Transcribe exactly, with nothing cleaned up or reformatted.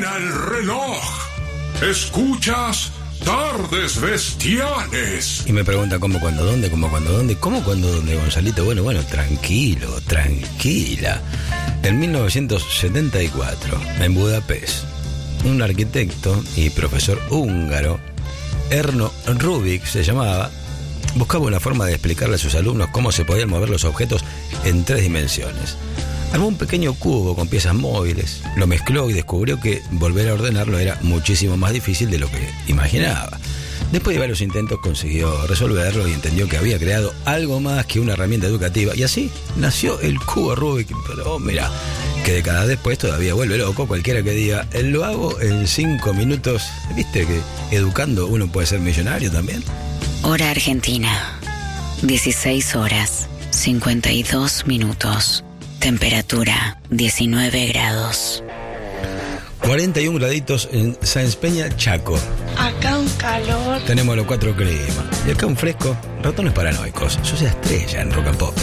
Mira el reloj. Escuchas Tardes Bestiales. Y me pregunta cómo, cuándo, dónde, cómo, cuándo, dónde, cómo, cuándo, dónde, Gonzalito. Bueno, bueno, tranquilo, tranquila. En mil novecientos setenta y cuatro, en Budapest, un arquitecto y profesor húngaro, Erno Rubik se llamaba, buscaba una forma de explicarle a sus alumnos cómo se podían mover los objetos en tres dimensiones. Armó un pequeño cubo con piezas móviles, lo mezcló y descubrió que volver a ordenarlo era muchísimo más difícil de lo que imaginaba. Después de varios intentos consiguió resolverlo y entendió que había creado algo más que una herramienta educativa, y así nació el cubo Rubik. Pero oh, mira, que décadas después todavía vuelve loco cualquiera que diga, lo hago en cinco minutos. ¿Viste que educando uno puede ser millonario también? Hora Argentina, dieciséis horas, cincuenta y dos minutos. Temperatura, diecinueve grados. cuarenta y un graditos en Sáenz Peña, Chaco. Acá un calor. Tenemos los cuatro climas. Y acá un fresco. Ratones paranoicos. Yo soy estrella en Rock and Pop.